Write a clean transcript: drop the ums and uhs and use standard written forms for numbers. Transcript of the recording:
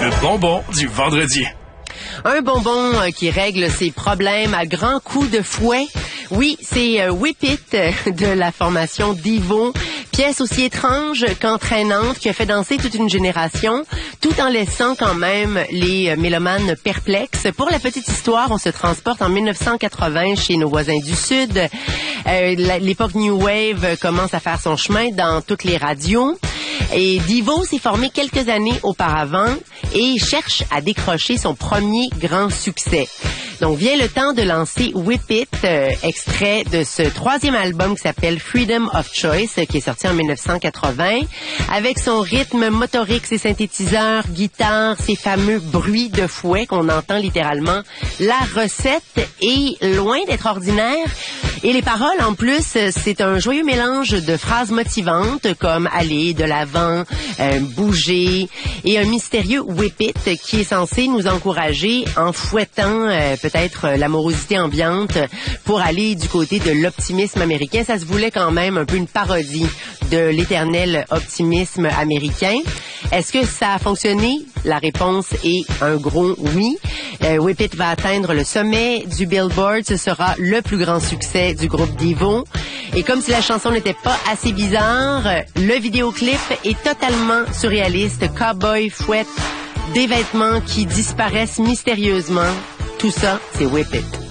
Le bonbon du vendredi. Un bonbon qui règle ses problèmes à grands coups de fouet. Oui, c'est Whip It de la formation Devo. Pièce aussi étrange qu'entraînante qui a fait danser toute une génération, tout en laissant quand même les mélomanes perplexes. Pour la petite histoire, on se transporte en 1980 chez nos voisins du Sud. L'époque New Wave commence à faire son chemin dans toutes les radios. Et Devo s'est formé quelques années auparavant et cherche à décrocher son premier grand succès. Donc vient le temps de lancer Whip It, extrait de ce troisième album qui s'appelle Freedom of Choice, qui est sorti en 1980, avec son rythme motorique, ses synthétiseurs, guitare, ses fameux bruits de fouet qu'on entend littéralement. La recette est loin d'être ordinaire. Et les paroles, en plus, c'est un joyeux mélange de phrases motivantes comme aller de l'avant, bouger, et un mystérieux whip it qui est censé nous encourager en fouettant peut-être l'amorosité ambiante pour aller du côté de l'optimisme américain. Ça se voulait quand même un peu une parodie de l'éternel optimisme américain. Est-ce que ça a fonctionné? La réponse est un gros oui. Whip It va atteindre le sommet du Billboard. Ce sera le plus grand succès du groupe Devo. Et comme si la chanson n'était pas assez bizarre, le vidéoclip est totalement surréaliste. Cowboy fouette, des vêtements qui disparaissent mystérieusement. Tout ça, c'est Whip It.